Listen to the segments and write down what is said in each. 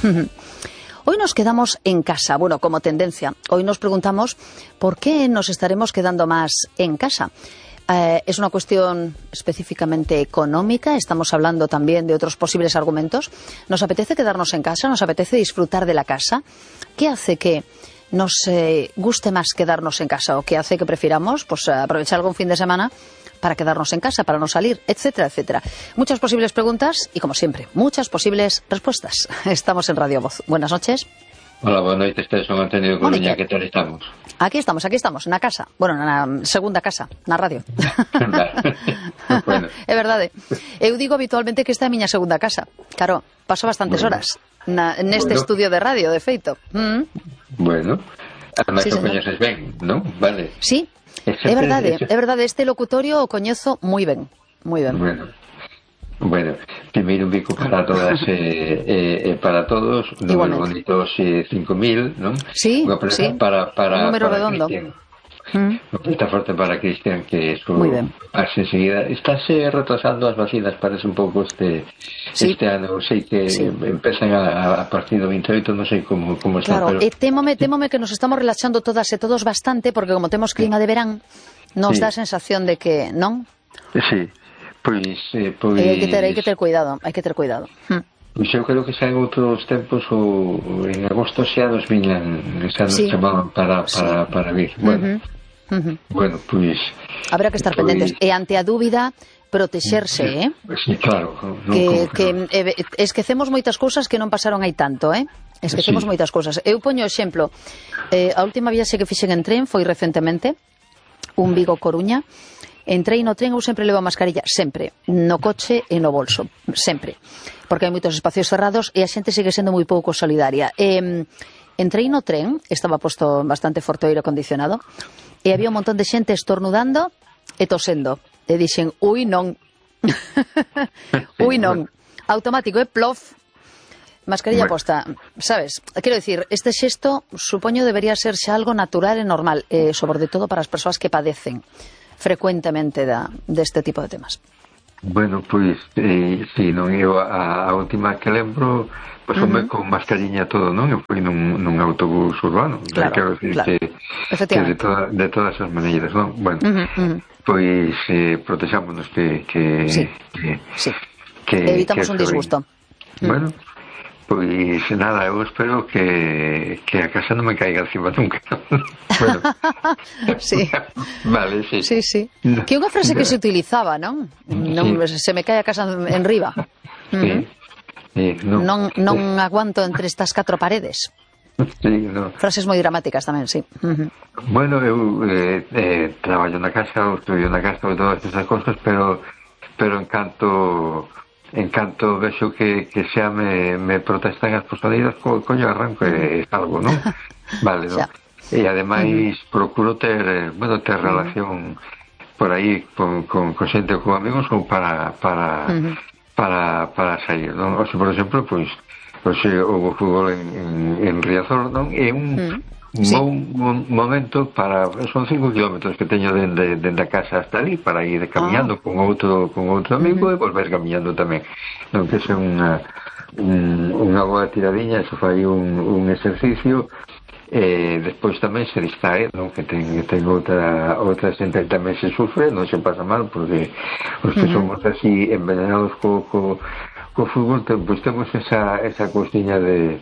Hoy nos quedamos en casa, bueno, como tendencia. Hoy nos preguntamos por qué nos estaremos quedando más en casa. Es una cuestión específicamente económica, estamos hablando también de otros posibles argumentos. ¿Nos apetece quedarnos en casa? ¿Nos apetece disfrutar de la casa? ¿Qué hace que nos guste más quedarnos en casa o qué hace que prefiramos pues, aprovechar algún fin de semana para quedarnos en casa, para no salir, etcétera, etcétera? Muchas posibles preguntas y, como siempre, muchas posibles respuestas. Estamos en Radio Voz. Buenas noches. Hola, buenas noches, Son Antonio de Coruña, ¿qué tal estamos? Aquí estamos, na casa. Bueno, na segunda casa, na radio. Bueno. É verdade. Eu digo habitualmente que esta é a miña segunda casa. Claro, paso bastantes horas neste estudio de radio, de feito. Bueno, además sí, o coñeces ben, non? Vale. Sí, é verdade, este locutorio o coñezo moi ben, moi ben. Bueno, primeiro un bico para todas para todos, números bonitos 5.000, non? Sí, sí, para un número redondo. Unha aperta forte para Cristian, que eso hace enseguida. Estáse retrasando as vacinas, parece un pouco este ano. Sei que empezan a partir do 28, non sei como está. Claro, pero... témome que nos estamos relaxando todas e todos bastante, porque como temos clima de verán, nos dá a sensación de que, non? Sí, pois hai que ter cuidado, Pois eu creo que xa en outros tempos ou en agosto xa nos chamaban para vir. Bueno, pois... Habrá que estar pendentes. E ante a dúbida, protexerse, Sí, claro. Que esquecemos moitas cousas que non pasaron hai tanto, Esquecemos moitas cousas. Eu poño exemplo. A última viaxe que fixen en tren foi recentemente, un Vigo-Coruña. Entrei no tren, eu sempre levo a mascarilla, sempre, no coche e no bolso, sempre, porque hai moitos espacios cerrados e a xente segue sendo moi pouco solidaria. Entrei no tren, estaba posto bastante forte o aire acondicionado, e había un montón de xente estornudando e tosendo, e dixen, ui non, ui non, automático, plof, mascarilla posta, sabes? Quero dicir, este xesto, supoño, debería ser xa algo natural e normal, sobre todo para as persoas que padecen frecuentemente deste tipo de temas. Bueno, pois, sí, non, eu a última que lembro, pois con mascarilla todo, non? Eu fui nun autobús urbano, quero dicir que de todas as maneiras, non? Bueno, pois protexámonos que evitamos un disgusto. Bueno, pois nada, eu espero que a casa non me caiga encima nunca. Bueno. Sí. Vale, sí. Sí. Que é unha frase que se utilizaba, non? Se me cae a casa en riba. Sí. Non aguanto entre estas 4 paredes. Sí, no. Frases moi dramáticas tamén, sí. Bueno, eu traballo na casa, estudio na casa e todas esas cosas, pero encanto vexo que xa me protestan as posadeiras, coño, arranco e salgo, non? Vale, non? E ademais procuro ter relación por aí con xente ou con amigos ou para sair, non? O sea, por exemplo, pois houve fútbol en Riazor, non? É un momento para... Son 5 kilómetros que teño dende a casa hasta ali para ir camiñando con outro amigo e volver camiñando tamén, non? Que é unha boa tiradiña, se fai un exercicio e despois tamén se distrae, non? Que ten outra xente que tamén se sufre, non se pasa mal, porque os que somos así envenenados co fútbol, pois temos esa cousiña de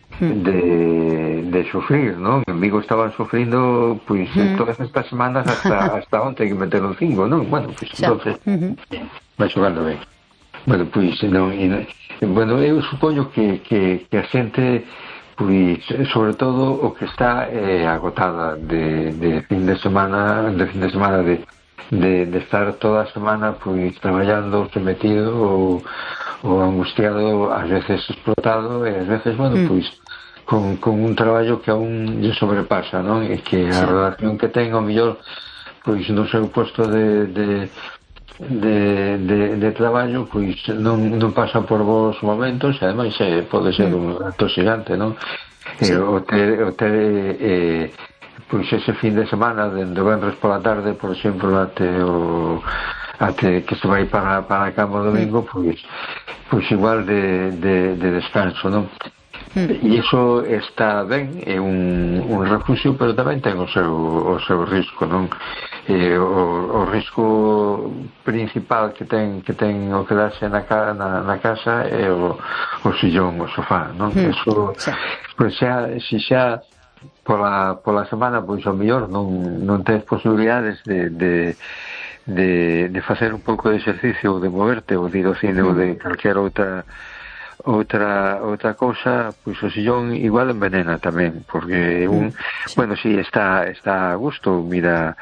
sufrir, non? En Vigo estaban sufrindo pois todas estas semanas hasta onte que meteron 5, non? Bueno, pois entonces vai xogando ben. Bueno, pois bueno, eu supoño que a xente pois, sobre todo o que está agotada de fin de semana de estar toda a semana pois traballando, metido ou angustiado, ás veces explotado e ás veces, bueno, pois con un traballo que aún lle sobrepasa, non? E que a relación que ten ao mellor pois no seu posto de traballo pois non pasa por bons momentos e ademais pode ser un atoxigante, non? O ter pois ese fin de semana dende o venres pola tarde, por exemplo, até que se vai para a cama o domingo, pois igual de descanso, non? E iso está ben, é un refugio, pero tamén ten o seu risco, non? O risco principal que ten o quedarse na casa é o sillón, o sofá, non? Eso, pois xa pola semana, pois ao mellor non tens posibilidades de facer un pouco de exercicio ou de moverte ou de ir ao cine ou de calquera outra cousa, pois o sillón igual envenena tamén, porque bueno, si está a gusto, mira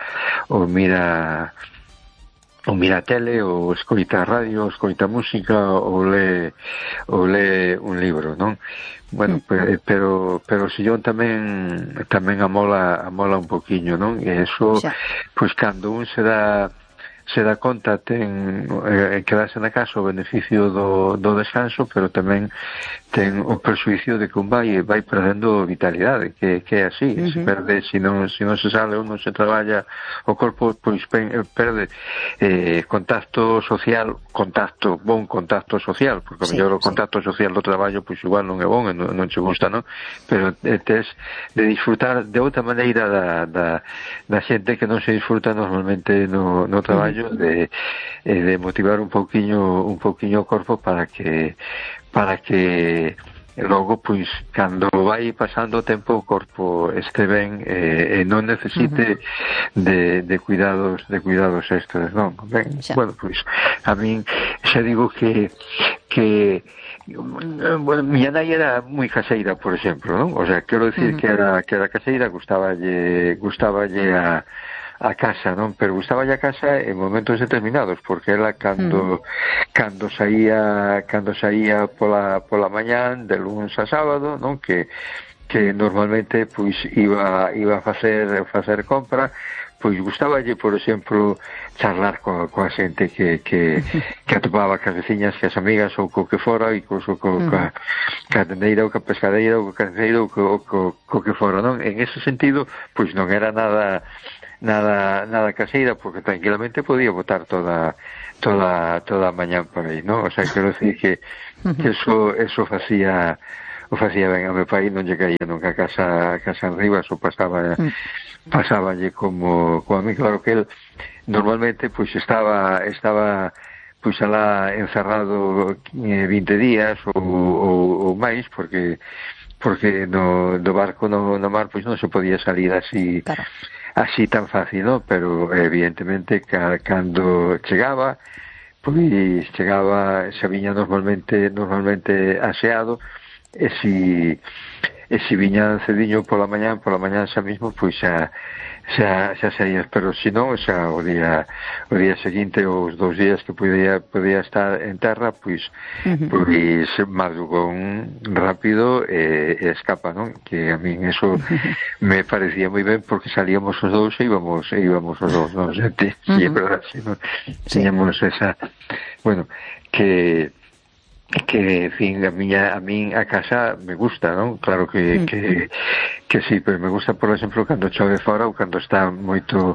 a tele, ou escoita radio, ou escoita música, ou lé un libro, non? Bueno, pero o sillón tamén amola un poquinho, non? E eso, pois cando un se dá conta, ten quedarse na casa o beneficio do descanso, pero tamén ten o perxuicio de que un vai perdendo vitalidade, que é así, se perde, se non se sale ou non se traballa o corpo, pois perde contacto social, bon contacto social, porque o mellor o contacto social do traballo pois igual non é bon, non che gusta, non? Pero tes de disfrutar de outra maneira da xente que non se disfruta normalmente no traballo, de motivar un pouquiño o corpo para que logo, pois, cando vai pasando o tempo, o corpo este ben e non necesite de cuidados extras, non? Ben, bueno, pois, a min xa digo que bueno, miña nai era moi caseira, por exemplo, non? O sea, quero dicir que era caseira, gustaballe a casa, non? Pero gustaballe a casa en momentos determinados, porque ela cando saía pola mañán de lunes a sábado, non? Que normalmente pois iba a facer compra, pois gustaballe, por exemplo, charlar coa xente que atopaba cas veciñas, cas amigas ou co que fora, incluso ca tendeira ou ca pescadeira ou co carceiro ou co que fora, non? En ese sentido, pois non era nada caseira, porque tranquilamente podía botar toda a mañán por aí, ¿no? O sea, quero decir que eso facía ben. A meu pai non lle caía nunca a casa arriba, eso pasáballe como a mí. Claro que él normalmente pois estaba pois alá encerrado 20 días ou máis, porque do barco no mar pois non se podía salir así tan fácil, ¿no? Pero evidentemente cando chegaba xa viña normalmente aseado, e si viña cediño pola mañán xa mismo, pois xa saías, pero se non, xa o día seguinte, ou os 2 días que podía estar en terra, pois madrugón rápido e escapa, non? Que a min eso me parecía moi ben, porque salíamos os dous e íbamos os dous, non? Si é verdad, si non tiñamos esa, bueno, que en fin, a min a casa me gusta, non? Claro que sí, pero me gusta, por exemplo, cando chove fora, ou cando está moito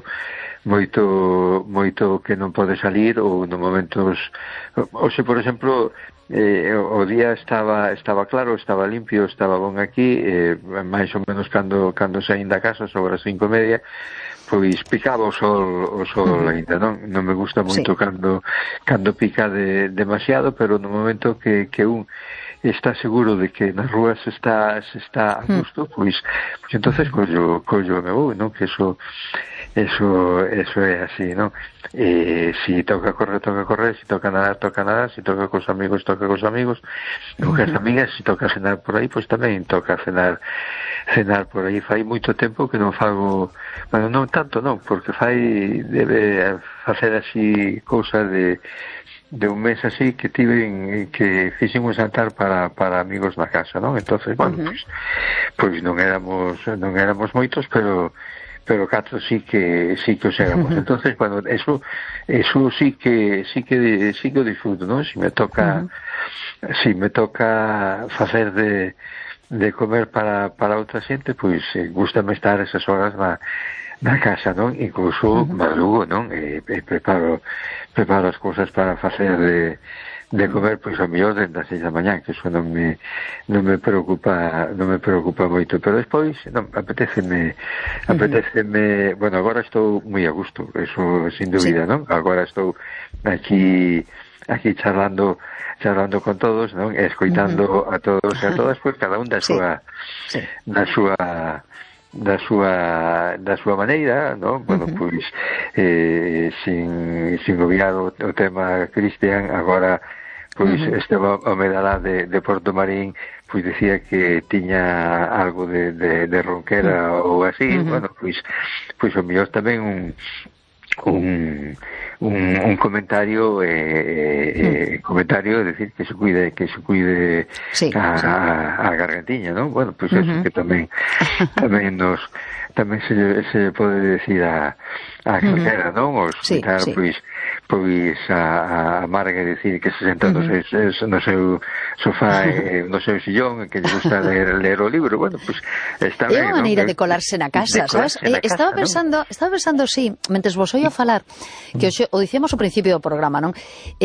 que non pode salir, ou no momentos, ou se, por exemplo, o día estaba claro, estaba limpio, estaba bon aquí, máis ou menos cando saín da casa sobre as 5:30, pois picaba o sol ainda, non me gusta moito cando pica demasiado, pero no momento que un está seguro de que nas rúas se está a gusto, pois entonces collo me vou, non? Que eso é así, non? Si toca correr, si toca nadar, si toca cos amigos, con as amigas, si toca cenar por aí, pois tamén toca cenar por aí. Fai moito tempo que non fago, bueno, non tanto non, porque debe facer así cousa de un mes así que fixen un jantar para amigos na casa, non? Entonces, bueno, pois non éramos moitos, pero 4 sí que os éramos. Entonces, bueno, eso sí que o disfruto, non? Si me toca facer de comer para outra xente, pois gústame estar esas horas na casa, non? Incluso madrugo, non? Preparo as cousas para facer comer, pois ao mellor dende as 6 da mañá, que eso non me preocupa moito, pero despois apeteceme, bueno, agora estou moi a gusto, eso sin dúbida, non? Agora estou aquí charlando con todos, non? Escoitando a todos e a todas, pois cada un da súa maneira, non? Bueno, pois sin obviar o tema Cristian, agora pois este o medalá de Porto Marín pois decía que tiña algo de ronquera ou así, bueno, pois o mellor tamén un comentario decir que se cuide a gargantiña, non? Bueno, pois eso que tamén se pode decir a calquera, non? Os citar, pois a Marga decir que se senta no seu sofá, no seu sillón, que lle gusta ler o libro, bueno, pois está ben, é unha maneira de colarse na casa, sabes? Estaba pensando, sí, mentres vos oía falar, que o dicíamos ao principio do programa, non?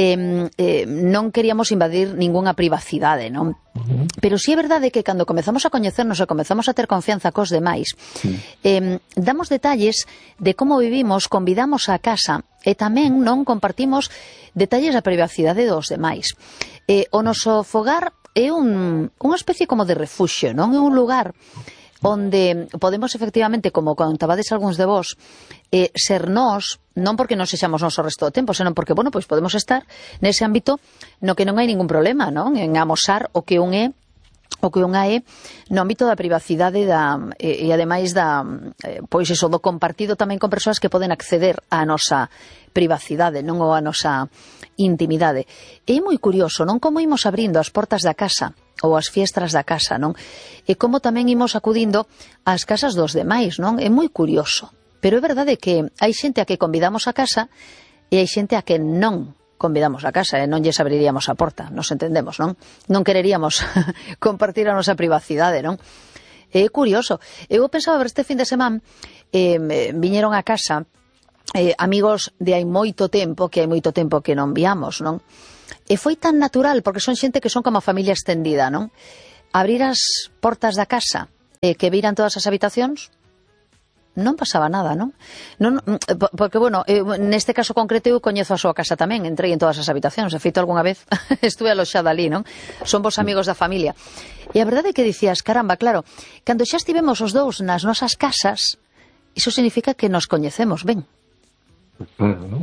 Non queríamos invadir ningunha privacidade, non? Pero sí é verdade que cando comezamos a coñecernos e comezamos a ter confianza cos demais, damos detalles de como vivimos, convidamos a casa e tamén non compartimos detalles da privacidade dos demais. O noso fogar é unha especie como de refuxio, non? É un lugar onde podemos efectivamente, como contabades algúns de vos, ser nós, non porque non sexamos nós o resto do tempo, senón porque, bueno, pois podemos estar nese ámbito no que non hai ningún problema, non? En amosar o que un é, o que unha é no ámbito da privacidade e ademais pois eso, do compartido tamén con persoas que poden acceder á nosa privacidade, non, ou á nosa intimidade. É moi curioso, non, como imos abrindo as portas da casa ou as fiestras da casa, non? E como tamén imos acudindo ás casas dos demais, non? É moi curioso. Pero é verdade que hai xente a que convidamos a casa e hai xente a que non convidamos a casa e non lles abriríamos a porta, nos entendemos, non? Non quereríamos compartir a nosa privacidade, non? É curioso. Eu pensaba ver este fin de semana, viñeron a casa amigos de hai moito tempo, que hai moito tempo que non viamos, non? E foi tan natural, porque son xente que son como a familia extendida, non? Abrir as portas da casa e que viran todas as habitacións, non pasaba nada, non? Porque, bueno, neste caso concreto eu coñezo a súa casa tamén, entrei en todas as habitacións, de feito algunha vez estuve aloxada ali, non? Son vos amigos da familia. E a verdade é que dicías, caramba, claro, cando xa estivemos os dous nas nosas casas, iso significa que nos coñecemos ben. Claro, non?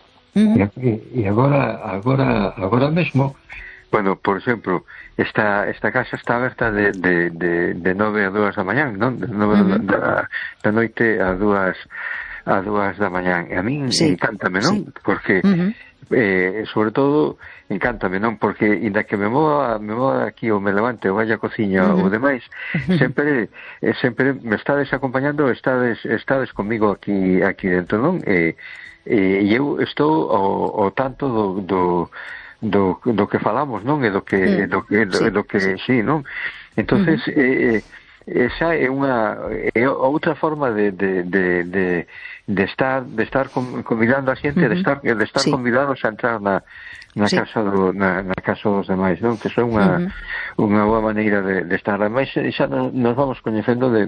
E agora mesmo, bueno, por exemplo, esta casa está aberta de 9 a 2 da mañán, non? De 9 da noite a 2 da mañán. E a min encántame, non? Porque sobre todo encántame, non? Porque inda que me mova aquí ou me levante ou vaya a cociña ou demais, sempre me estades acompañando, estades comigo aquí dentro, non? E eu estou ao tanto do que falamos, non? E do que sí, non? Entonces esa é outra forma de estar convidando a xente, de estar convidados a entrar na casa dos demais, non? Que é unha boa maneira de estar. Ademais, xa nos vamos coñecendo de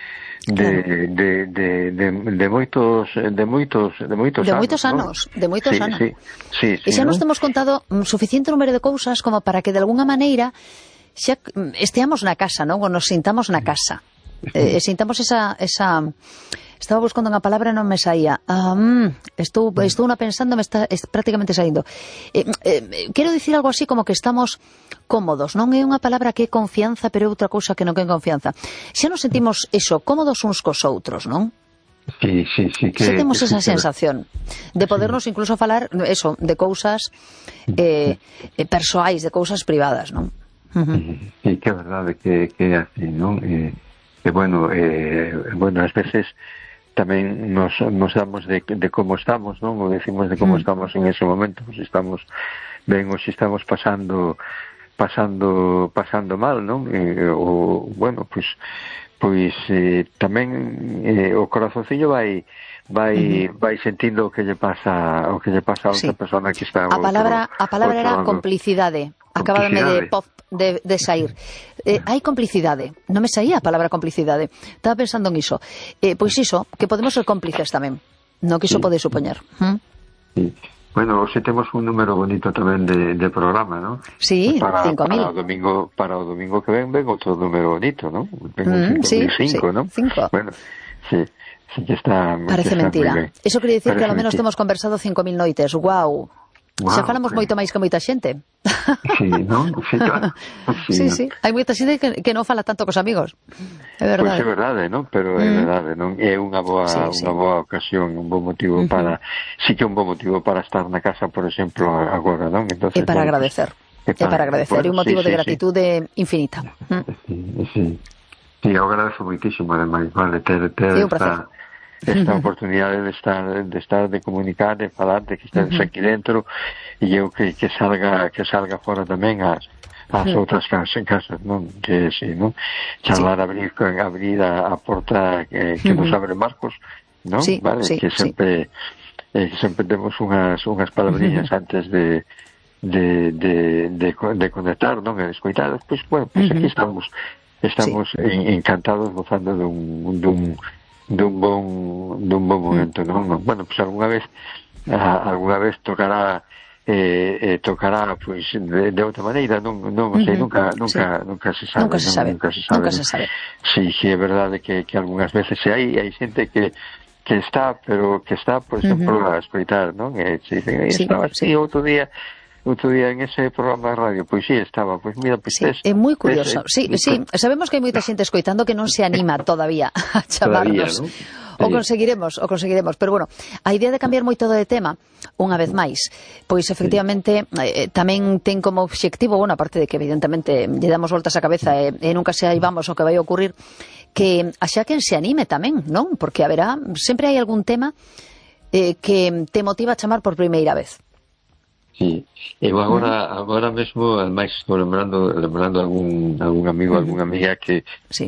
moitos anos. Sí, e xa nos temos contado suficiente número de cousas como para que de alguna maneira xa esteamos na casa, non? Ou nos sintamos na casa. E sintamos esa estaba buscando unha palabra e non me saía. Estou unha pensando, me está prácticamente saindo. Quero dicir algo así como que estamos cómodos, non é unha palabra que é confianza, pero é outra cousa que non é confianza. Xa nos sentimos eso, cómodos uns cos outros, non? Sí. Xa temos esa sensación de podernos incluso falar eso, de cousas persoais, de cousas privadas, non? E que é verdade que é así, non? Que bueno, ás veces tamén nos damos de como estamos, non? Ou decimos de como estamos en ese momento, pues estamos ben ou se estamos pasando mal, non? Ou, bueno, pues pois tamén o corazoncillo vai sentindo o que lle pasa a outra persona que está a palabra era complicidade. Acabádame de sair. Hai complicidade. Non me saía a palabra complicidade. Estaba pensando en iso. Pois iso, que podemos ser cómplices tamén. No que iso pode supoñer. Sí. Bueno, hoxe temos un número bonito tamén de programa, ¿no? Sí, 5.000. Para o domingo que ven outro número bonito, ¿no? Ven 5.005, ¿no? 5. Bueno, sí que está... Parece mentira. Eso quere dicir que ao menos temos conversado 5.000 noites. Guau. Xa falamos moito máis que moita xente. Sí, ¿no? Sí, claro. Sí. Hai moita xente que non fala tanto cos amigos. É verdade. Pois é verdade, non? Pero é verdade, non? É unha boa ocasión, un bom motivo para... Sí que é un bom motivo para estar na casa, por exemplo, agora, non? Entonces, é para agradecer. É para agradecer. É un motivo de gratitude infinita. Sí, eu agradezo moitísimo, ademais, vale, ter esta oportunidade de estar, de comunicar, de falar, de que estades aquí dentro, e eu que salga fora tamén as outras casas, non? Que si, non? Charlar, abrir a porta que nos abre Marcos, non? Sí, vale, que sempre temos unhas palabrillas antes de conectar, non? E de escoitar, pois, bueno, pois aquí estamos encantados, gozando dun bon momento, non? Bueno, pues alguna vez tocará pois de outra maneira, non sei, nunca se sabe. Sí, é verdade que algunhas veces hai xente que está, por exemplo, a escoitar, non? E se dicen, estaba así outro día en ese programa de radio, pois sí, estaba, pois mira, pois é moi curioso. Sí, sabemos que hai moita xente escoitando que non se anima todavía a chamarnos. O conseguiremos, pero bueno, a idea de cambiar moito de tema, unha vez máis, pois efectivamente tamén ten como obxectivo, bueno, aparte de que evidentemente lle damos voltas á cabeza e nunca se vamos o que vai ocurrir, que xa quen se anime tamén, non? Porque haberá, sempre hai algún tema que te motiva a chamar por primeira vez. Sí, eu agora mesmo, ademais, estou lembrando algún amigo, algunha amiga que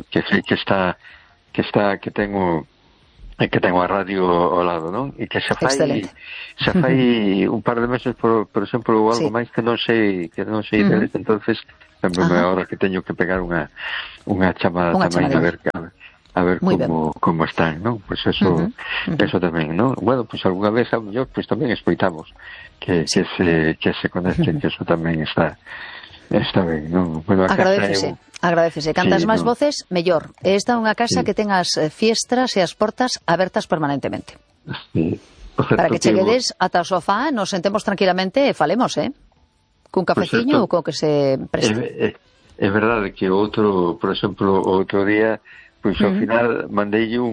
tengo a radio ao lado, non? E que se fai un par de meses, por exemplo, ou algo máis que non sei deles, entonces lembrome agora que teño que pegar unha chamada tamén a ver como están, non? Pois eso tamén, non? Bueno, pois algunha vez, ao mellor, pois tamén escoitamos que se conecten, que eso tamén está ben, non? Bueno, agradecese. Cantas máis voces, mellor. Esta é unha casa que ten as fiestras e as portas abertas permanentemente. Sí. Para que cheguedes ata o sofá, nos sentemos tranquilamente e falemos, cun cafeciño ou co que se preste. É verdade que por exemplo, outro día, pois ao final mandeille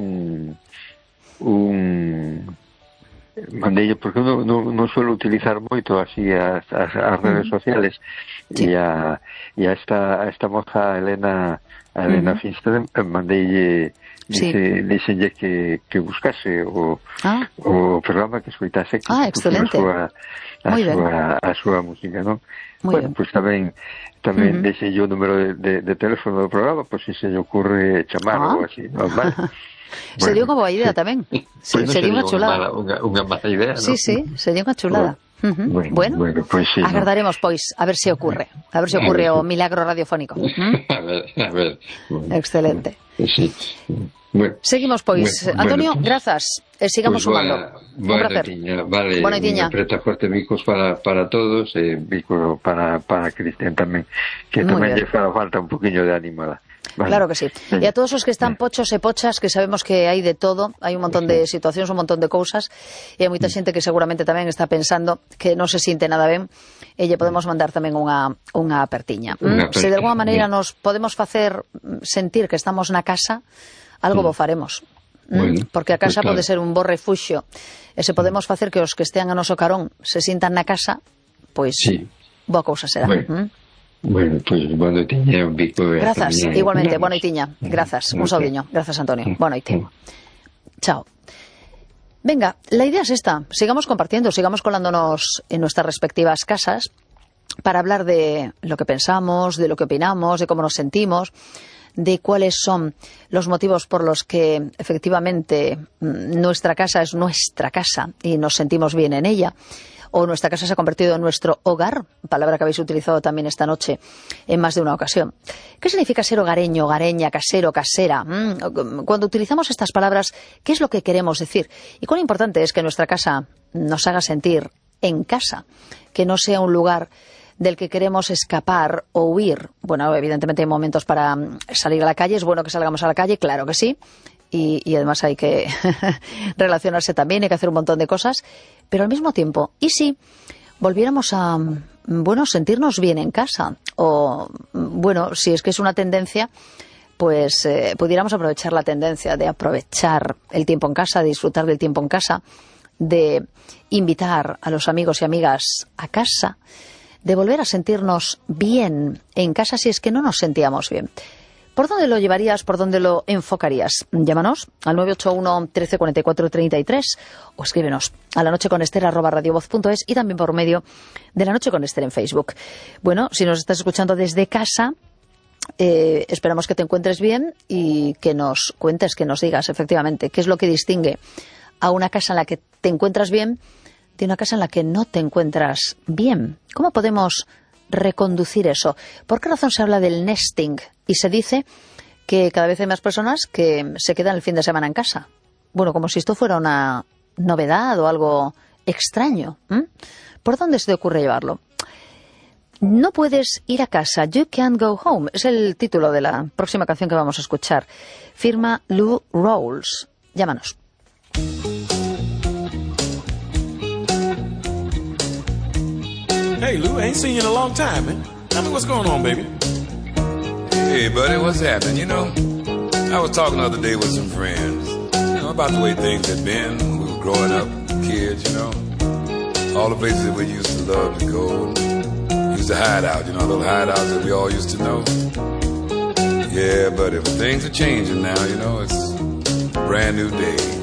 porque non suelo utilizar moito así as redes sociales, e a esta moza Elena Finstein mandeille dixenlle que buscase o programa, que escoitase, que excelente. a súa música, non? Bueno, pois tamén deixei o número de teléfono do programa, pois se lle ocurre chamar ou así, normal. Sería unha boa idea tamén. Sería unha chulada. Unha mala idea, non? Sí, sería unha chulada. Bueno, pues sí, agardaremos, pois, a ver se ocurre. A ver se ocurre o milagro radiofónico. A ver. Excelente. Sí. Bueno, seguimos, pois. Antonio, grazas. Sigamos sumando. Un placer. Vale, unha preta fuerte, bicos para todos, bicos para Cristian tamén, que tamén lle falta un poquinho de ánimo. Vale. Claro que sí. E a todos os que están pochos e pochas, que sabemos que hai de todo, hai un montón de situacións, un montón de cousas, e hai moita xente que seguramente tamén está pensando que non se sinte nada ben, e lle podemos mandar tamén unha apertiña. Se de alguma maneira nos podemos facer sentir que estamos na casa, algo bo faremos. Porque a casa pode ser un bo refuxio, e se podemos facer que os que estean a noso carón se sintan na casa, pois boa cousa será. Bueno, pois boa noitiña, un bico. Grazas, igualmente, boa noitiña. Grazas, un saudiño. Grazas, Antonio. Boa noite. Chao. Venga, la idea es esta. Sigamos compartiendo, sigamos colándonos en nuestras respectivas casas para hablar de lo que pensamos, de lo que opinamos, de cómo nos sentimos, de cuáles son los motivos por los que efectivamente nuestra casa es nuestra casa y nos sentimos bien en ella, o nuestra casa se ha convertido en nuestro hogar, palabra que habéis utilizado también esta noche en más de una ocasión. ¿Qué significa ser hogareño, hogareña, casero, casera? Cuando utilizamos estas palabras, ¿qué es lo que queremos decir? Y cuán importante es que nuestra casa nos haga sentir en casa, que no sea un lugar del que queremos escapar o huir. Bueno, evidentemente hay momentos para salir a la calle, es bueno que salgamos a la calle, claro que sí, y además hay que relacionarse también, hay que hacer un montón de cosas, pero al mismo tiempo, ¿y si volviéramos a, sentirnos bien en casa? O, si es que es una tendencia, pues pudiéramos aprovechar la tendencia de aprovechar el tiempo en casa, de disfrutar del tiempo en casa, de invitar a los amigos y amigas a casa, de volver a sentirnos bien en casa si es que no nos sentíamos bien. ¿Por dónde lo llevarías? ¿Por dónde lo enfocarías? Llámanos al 981 13 44 33 o escríbenos a lanocheconester@radiovoz.es y también por medio de La Noche con Ester en Facebook. Bueno, si nos estás escuchando desde casa, esperamos que te encuentres bien y que nos cuentes, que nos digas efectivamente qué es lo que distingue a una casa en la que te encuentras bien de una casa en la que no te encuentras bien. ¿Cómo podemos reconducir eso? ¿Por qué razón se habla del nesting y se dice que cada vez hay más personas que se quedan el fin de semana en casa? Bueno, como si esto fuera una novedad o algo extraño. ¿Por dónde se te ocurre llevarlo? No puedes ir a casa. You can't go home. Es el título de la próxima canción que vamos a escuchar. Firma Lou Rawls. Llámanos. Hey, Lou, I ain't seen you in a long time, man. Tell me what's going on, baby. Hey, buddy, what's happening? You know, I was talking the other day with some friends, about the way things had been when we were growing up, kids, all the places that we used to love to go, used to hide out, little hideouts that we all used to know. Yeah, but if things are changing now, it's a brand new day.